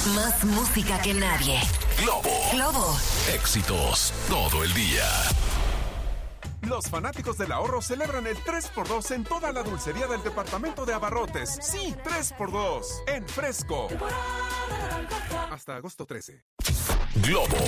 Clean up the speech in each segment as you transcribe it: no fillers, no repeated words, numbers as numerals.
Más música que nadie. Globo. Éxitos todo el día. Los fanáticos del ahorro celebran el 3x2 en toda la dulcería del departamento de abarrotes. Sí, 3x2 en Fresco. Hasta agosto 13. Globo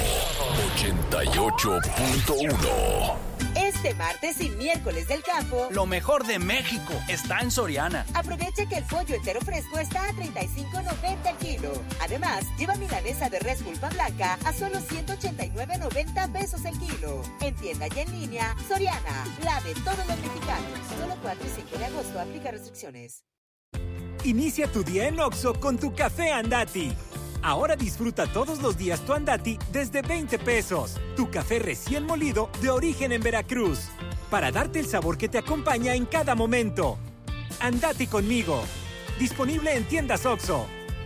88.1. Este martes y miércoles del campo, lo mejor de México está en Soriana. Aprovecha que el pollo entero fresco está a $35.90 el kilo. Además, lleva milanesa de res pulpa blanca a solo $189.90 el kilo. En tienda y en línea, Soriana, la de todos los mexicanos. Solo 4 y 5 de agosto, aplica restricciones. Inicia tu día en Oxxo con tu café Andati. Ahora disfruta todos los días tu Andati desde 20 pesos. Tu café recién molido de origen en Veracruz. Para darte el sabor que te acompaña en cada momento. Andati conmigo. Disponible en tiendas Oxxo.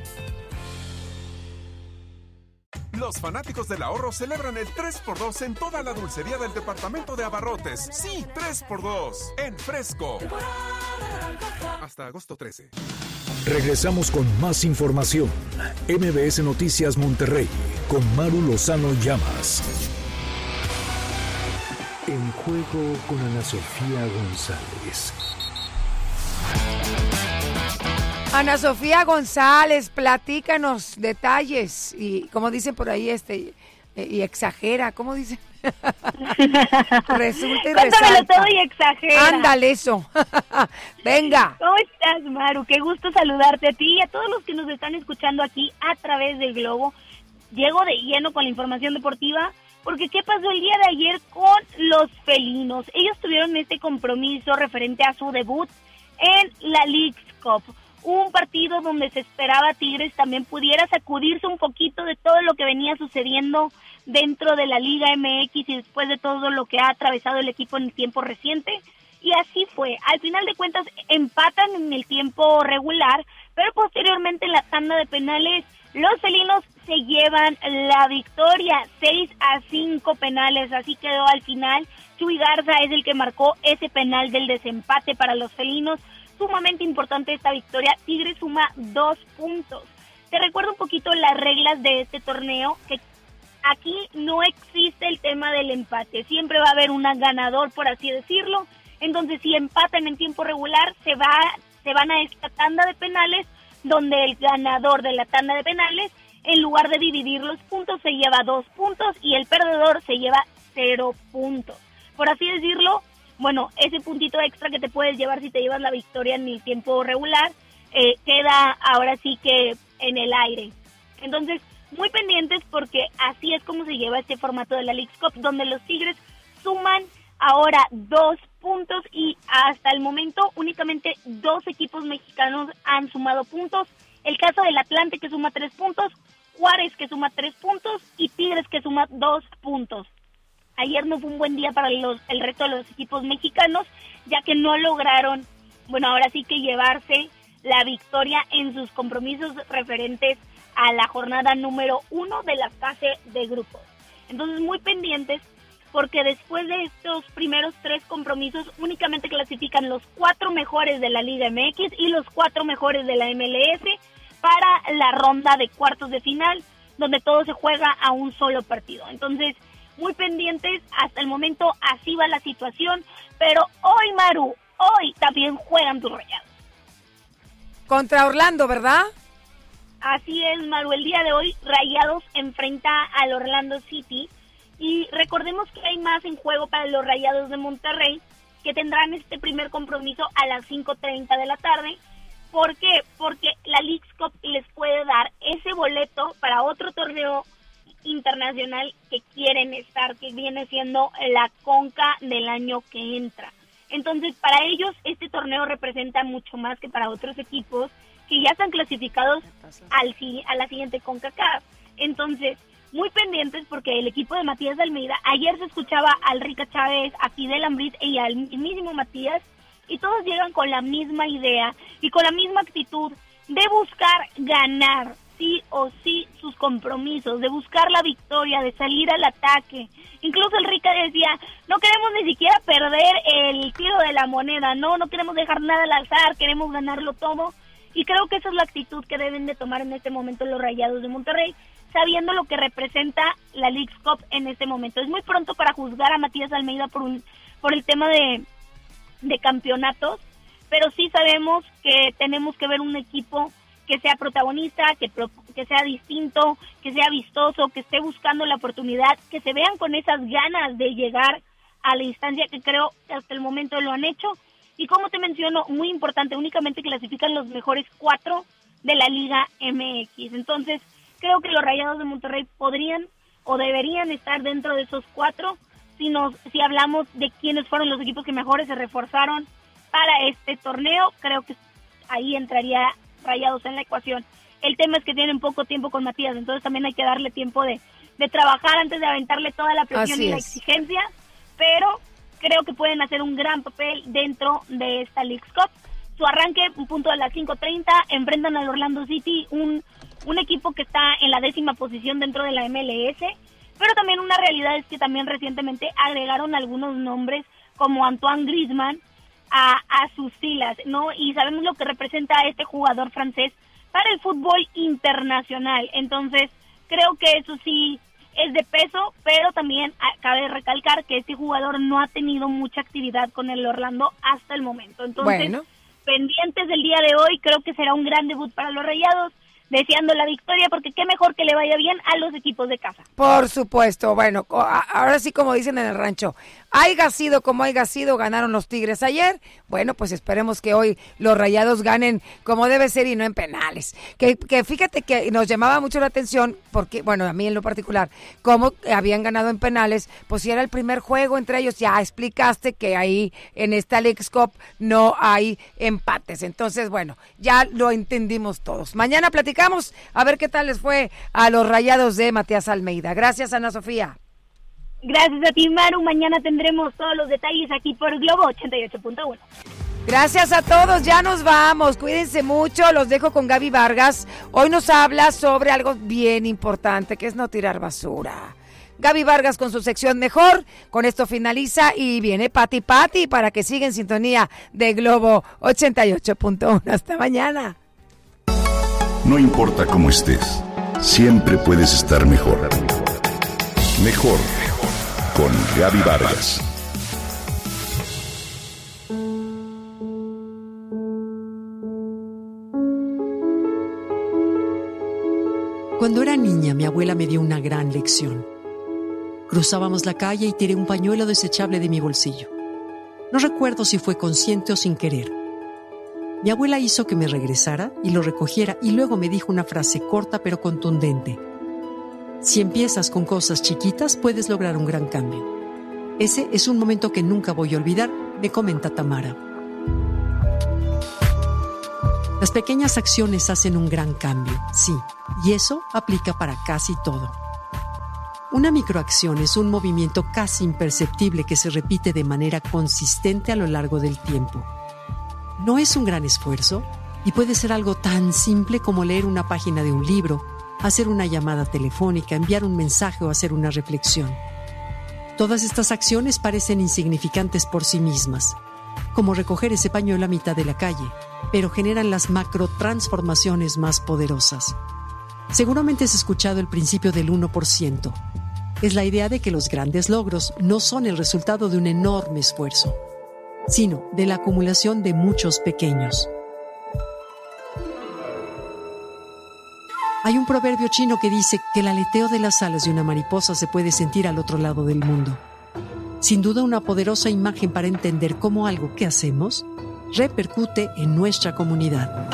Los fanáticos del ahorro celebran el 3x2 en toda la dulcería del departamento de abarrotes. Sí, 3x2 en Fresco. Hasta agosto 13. Regresamos con más información. MBS Noticias Monterrey con Maru Lozano Llamas. En juego con Ana Sofía González. Ana Sofía González, platícanos detalles y como dicen por ahí y exagera, ¿cómo dicen? Resulta y resalta. Cuéntamelo todo y exagera. Ándale eso. Venga. ¿Cómo estás, Maru? Qué gusto saludarte a ti y a todos los que nos están escuchando aquí a través del Globo. Llego de lleno con la información deportiva porque ¿qué pasó el día de ayer con los felinos? Ellos tuvieron este compromiso referente a su debut en la Leagues Cup. Un partido donde se esperaba Tigres también pudiera sacudirse un poquito de todo lo que venía sucediendo dentro de la Liga MX y después de todo lo que ha atravesado el equipo en el tiempo reciente. Y así fue. Al final de cuentas empatan en el tiempo regular, pero posteriormente en la tanda de penales los felinos se llevan la victoria, 6-5 penales. Así quedó al final. Chuy Garza es el que marcó ese penal del desempate para los felinos. Sumamente importante esta victoria. Tigres suma 2 puntos. Te recuerdo un poquito las reglas de este torneo, que aquí no existe el tema del empate. Siempre va a haber un ganador, por así decirlo. Entonces, si empatan en tiempo regular, se van a esta tanda de penales, donde el ganador de la tanda de penales, en lugar de dividir los puntos, se lleva 2 puntos y el perdedor se lleva 0 puntos. Por así decirlo, bueno, ese puntito extra que te puedes llevar si te llevas la victoria en el tiempo regular, queda ahora sí que en el aire. Entonces, muy pendientes porque así es como se lleva este formato de la Leagues Cup, donde los Tigres suman ahora 2 puntos y hasta el momento únicamente 2 equipos mexicanos han sumado puntos. El caso del Atlante, que suma 3 puntos, Juárez, que suma 3 puntos, y Tigres, que suma 2 puntos. Ayer no fue un buen día para el resto de los equipos mexicanos, ya que no lograron, bueno, ahora sí que llevarse la victoria en sus compromisos referentes a la jornada número 1 de la fase de grupos. Entonces, muy pendientes, porque después de estos primeros 3 compromisos, únicamente clasifican los 4 mejores de la Liga MX y los 4 mejores de la MLS para la ronda de cuartos de final, donde todo se juega a un solo partido. Entonces, muy pendientes, hasta el momento así va la situación, pero hoy, Maru, hoy también juegan tus Rayados. Contra Orlando, ¿verdad? Así es, Maru, el día de hoy Rayados enfrenta al Orlando City y recordemos que hay más en juego para los Rayados de Monterrey, que tendrán este primer compromiso a las 5:30 de la tarde. ¿Por qué? Porque la Leagues Cup les puede dar ese boleto para otro torneo internacional que quieren estar, que viene siendo la Conca del año que entra. Entonces, para ellos este torneo representa mucho más que para otros equipos que ya están clasificados a la siguiente CONCACAF. Entonces, muy pendientes porque el equipo de Matías Almeida, ayer se escuchaba al Rica Chávez, a Fidel Ambriz y al mismísimo Matías, y todos llegan con la misma idea y con la misma actitud de buscar ganar sí o sí sus compromisos, de buscar la victoria, de salir al ataque. Incluso el Rica decía, no queremos ni siquiera perder el tiro de la moneda, no queremos dejar nada al azar, queremos ganarlo todo. Y creo que esa es la actitud que deben de tomar en este momento los Rayados de Monterrey, sabiendo lo que representa la Leagues Cup en este momento. Es muy pronto para juzgar a Matías Almeida por el tema de campeonatos, pero sí sabemos que tenemos que ver un equipo que sea protagonista, que sea distinto, que sea vistoso, que esté buscando la oportunidad, que se vean con esas ganas de llegar a la instancia que creo que hasta el momento lo han hecho. Y como te menciono, muy importante, únicamente clasifican los mejores 4 de la Liga MX. Entonces, creo que los Rayados de Monterrey podrían o deberían estar dentro de esos 4 si hablamos de quiénes fueron los equipos que mejores se reforzaron para este torneo. Creo que ahí entraría Rayados en la ecuación. El tema es que tienen poco tiempo con Matías, entonces también hay que darle tiempo de trabajar antes de aventarle toda la presión y la exigencia, pero creo que pueden hacer un gran papel dentro de esta Leagues Cup. Su arranque, un punto de las 5:30, enfrentan al Orlando City, un equipo que está en la 10ª posición dentro de la MLS, pero también una realidad es que también recientemente agregaron algunos nombres como Antoine Griezmann a sus filas, ¿no? Y sabemos lo que representa a este jugador francés para el fútbol internacional. Entonces, creo que eso sí es de peso, pero también cabe recalcar que este jugador no ha tenido mucha actividad con el Orlando hasta el momento. Entonces, pendientes del día de hoy, creo que será un gran debut para los Rayados, deseando la victoria, porque qué mejor que le vaya bien a los equipos de casa. Por supuesto. Bueno, ahora sí, como dicen en el rancho, haya sido como haya sido, ganaron los Tigres ayer. Bueno, pues esperemos que hoy los Rayados ganen como debe ser y no en penales. Que fíjate que nos llamaba mucho la atención, porque, bueno, a mí en lo particular, cómo habían ganado en penales, pues si era el primer juego entre ellos, ya explicaste que ahí en esta Leagues Cup no hay empates. Entonces, bueno, ya lo entendimos todos. Mañana platicamos a ver qué tal les fue a los Rayados de Matías Almeida. Gracias, Ana Sofía. Gracias a ti, Maru. Mañana tendremos todos los detalles aquí por Globo 88.1. Gracias a todos, ya nos vamos. Cuídense mucho, los dejo con Gaby Vargas. Hoy nos habla sobre algo bien importante, que es no tirar basura. Gaby Vargas con su sección Mejor. Con esto finaliza y viene Pati para que siga en sintonía de Globo 88.1. Hasta mañana. No importa cómo estés, siempre puedes estar mejor. Mejor con Gaby Vargas. Cuando era niña, mi abuela me dio una gran lección. Cruzábamos la calle y tiré un pañuelo desechable de mi bolsillo. No recuerdo si fue consciente o sin querer. Mi abuela hizo que me regresara y lo recogiera y luego me dijo una frase corta pero contundente. Si empiezas con cosas chiquitas, puedes lograr un gran cambio. Ese es un momento que nunca voy a olvidar, me comenta Tamara. Las pequeñas acciones hacen un gran cambio, sí, y eso aplica para casi todo. Una microacción es un movimiento casi imperceptible que se repite de manera consistente a lo largo del tiempo. No es un gran esfuerzo y puede ser algo tan simple como leer una página de un libro, hacer una llamada telefónica, enviar un mensaje o hacer una reflexión. Todas estas acciones parecen insignificantes por sí mismas, como recoger ese pañuelo a mitad de la calle, pero generan las macrotransformaciones más poderosas. Seguramente has escuchado el principio del 1%. Es la idea de que los grandes logros no son el resultado de un enorme esfuerzo, sino de la acumulación de muchos pequeños. Hay un proverbio chino que dice que el aleteo de las alas de una mariposa se puede sentir al otro lado del mundo. Sin duda una poderosa imagen para entender cómo algo que hacemos repercute en nuestra comunidad.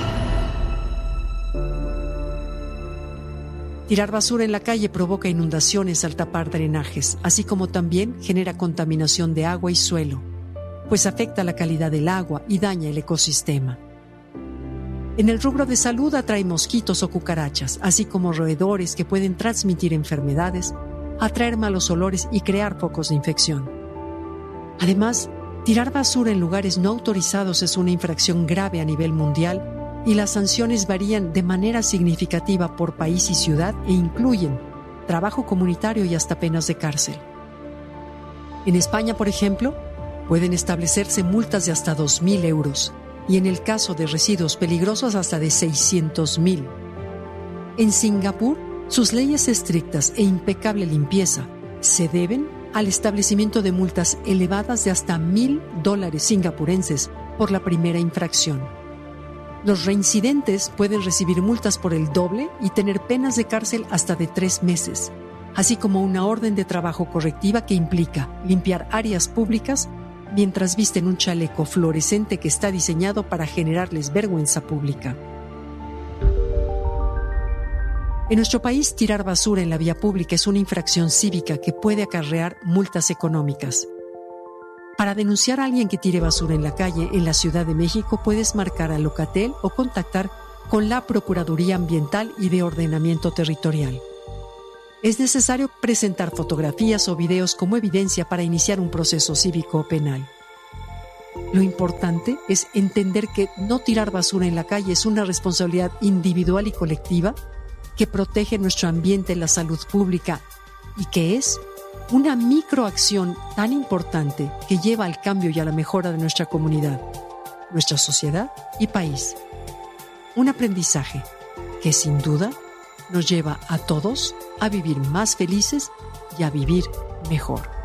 Tirar basura en la calle provoca inundaciones al tapar drenajes, así como también genera contaminación de agua y suelo, pues afecta la calidad del agua y daña el ecosistema. En el rubro de salud atrae mosquitos o cucarachas, así como roedores que pueden transmitir enfermedades, atraer malos olores y crear focos de infección. Además, tirar basura en lugares no autorizados es una infracción grave a nivel mundial y las sanciones varían de manera significativa por país y ciudad e incluyen trabajo comunitario y hasta penas de cárcel. En España, por ejemplo, pueden establecerse multas de hasta 2.000 euros y en el caso de residuos peligrosos hasta de 600,000. En Singapur, sus leyes estrictas e impecable limpieza se deben al establecimiento de multas elevadas de hasta $1,000 singapurenses por la primera infracción. Los reincidentes pueden recibir multas por el doble y tener penas de cárcel hasta de 3 meses, así como una orden de trabajo correctiva que implica limpiar áreas públicas mientras visten un chaleco fluorescente que está diseñado para generarles vergüenza pública. En nuestro país, tirar basura en la vía pública es una infracción cívica que puede acarrear multas económicas. Para denunciar a alguien que tire basura en la calle en la Ciudad de México, puedes marcar a Locatel o contactar con la Procuraduría Ambiental y de Ordenamiento Territorial. Es necesario presentar fotografías o videos como evidencia para iniciar un proceso cívico o penal. Lo importante es entender que no tirar basura en la calle es una responsabilidad individual y colectiva que protege nuestro ambiente, la salud pública y que es una microacción tan importante que lleva al cambio y a la mejora de nuestra comunidad, nuestra sociedad y país. Un aprendizaje que sin duda nos lleva a todos a vivir más felices y a vivir mejor.